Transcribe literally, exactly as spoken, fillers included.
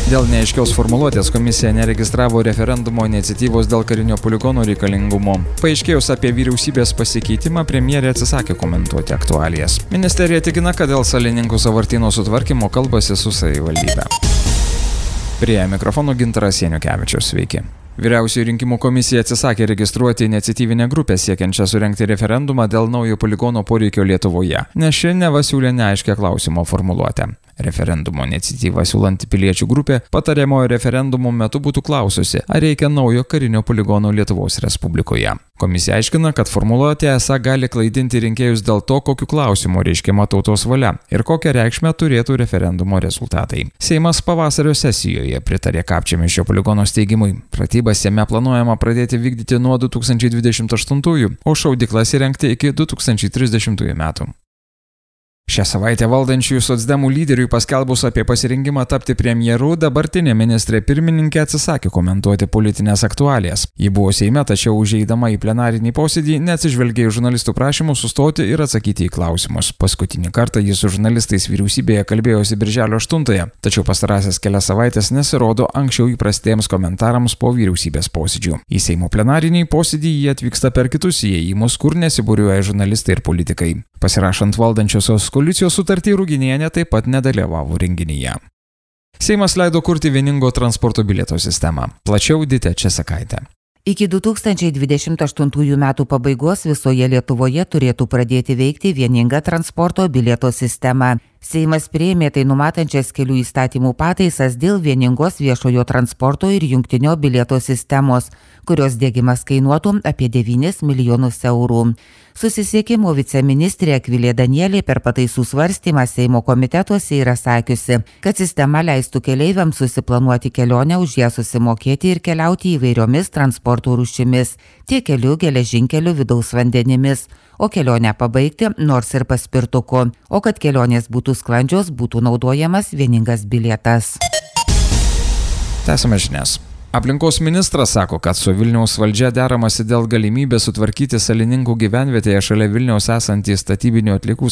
Dėl neaiškios formuluotės komisija neregistravo referendumo iniciatyvos dėl karinio poligono reikalingumo. Paaiškėjus apie vyriausybės pasikeitimą, premjerė atsisakė komentuoti aktualijas. Ministerija tikina, kad dėl Salininkų sąvartyno sutvarkymo kalbasi su savivaldybe. Prie mikrofono Gintaras Janukevičius, sveiki. Vyriausioji rinkimų komisija atsisakė registruoti iniciatyvinę grupę siekiančią surengti referendumą dėl naujo poligono poreikio Lietuvoje, nes ši neva siūlė neaiškią klausimo formuluotę. Referendumo iniciatyvą siūlanti piliečių grupė patariamojo referendumo metu būtų klaususi, ar reikia naujo karinio poligono Lietuvos Respublikoje. Komisija aiškina, kad formuluotė esą gali klaidinti rinkėjus dėl to, kokiu klausimu reiškiama tautos valia ir kokią reikšmę turėtų referendumo rezultatai. Seimas pavasario sesijoje pritarė Kapčiamiesčio poligono steigimui. Pratybas jame planuojama pradėti vykdyti nuo du tūkstančiai dvidešimt aštuntųjų, o šaudyklas įrengti iki du tūkstančiai trisdešimtųjų metų. Šią savaitę valdančiųjų socdemų lyderiui paskelbus apie pasirinkimą tapti premjeru, dabartinė ministrė pirmininkė atsisakė komentuoti politinės aktualijas. Ji buvo Seime, tačiau užeidama į plenarinį posėdį neatsižvelgė į žurnalistų prašymus sustoti ir atsakyti į klausimus. Paskutinį kartą jis su žurnalistais vyriausybėje kalbėjosi birželio aštuntąją, tačiau pastarąsias kelias savaitės nesirodo anksčiau įprastiems komentarams po vyriausybės posėdžių. Į Seimo plenarinį posėdį jie atvyksta per kitus įėjimus, kur nesibūriuoja žurnalistai ir politikai. Pasirašant valdančiosios koalicijos sutartį, Ruginienė taip pat nedalyvavo renginyje. Seimas leido kurti vieningo transporto bilieto sistemą. Plačiau Ditė Česakaitė. Iki du tūkstančiai dvidešimt aštuntųjų metų pabaigos visoje Lietuvoje turėtų pradėti veikti vieninga transporto bilieto sistema. Seimas priėmė tai numatančias kelių įstatymų pataisas dėl vieningos viešojo transporto ir jungtinio bilieto sistemos, kurios diegimas kainuotų apie devynis milijonus eurų. Susisiekimo viceministrė Akvilė Danielė per pataisų svarstymą Seimo komitetuose yra sakiusi, kad sistema leistų keleiviams susiplanuoti kelionę, už ją susimokėti ir keliauti įvairiomis transporto rūšimis, tiek keliu, geležinkeliu, vidaus vandenimis, o kelionę pabaigti nors ir paspirtuku, o kad kelionės būtų sklandžios, būtų naudojamas vieningas bilietas. Tęsame žinias. Aplinkos ministras sako, kad su Vilniaus valdžia deramasi dėl galimybės sutvarkyti Salininkų gyvenvietėje šalia Vilniaus esantį statybinių atliekų